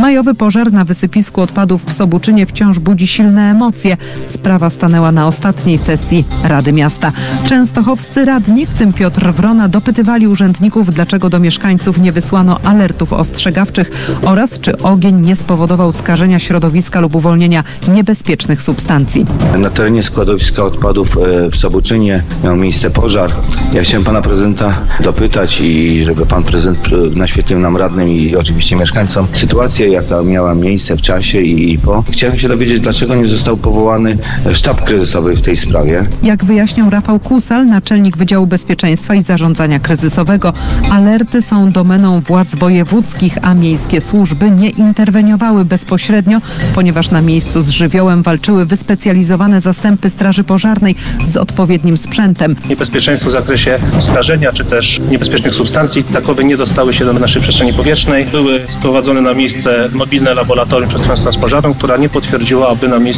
Majowy pożar na wysypisku odpadów w Sobuczynie wciąż budzi silne emocje. Sprawa stanęła na ostatniej sesji Rady Miasta. Częstochowscy radni, w tym Piotr Wrona, dopytywali urzędników, dlaczego do mieszkańców nie wysłano alertów ostrzegawczych oraz czy ogień nie spowodował skażenia środowiska lub uwolnienia niebezpiecznych substancji. Na terenie składowiska odpadów w Sobuczynie miał miejsce pożar. Ja chciałem pana prezydenta dopytać i żeby pan prezydent naświetlił nam radnym i oczywiście mieszkańcom sytuację, jaka miała miejsce w czasie i po. Chciałem się dowiedzieć, dlaczego nie został powołany sztab kryzysowy w tej sprawie. Jak wyjaśniał Rafał Kusal, naczelnik Wydziału Bezpieczeństwa i Zarządzania Kryzysowego, alerty są domeną władz wojewódzkich, a miejskie służby nie interweniowały bezpośrednio, ponieważ na miejscu z żywiołem walczyły wyspecjalizowane zastępy Straży Pożarnej z odpowiednim sprzętem. Niebezpieczeństwo w zakresie skażenia czy też niebezpiecznych substancji takowe nie dostały się do naszej przestrzeni powietrznej. Były sprowadzone na miejsce mobilne laboratorium przez Straż Pożarną, która nie potwierdziła, aby na miejscu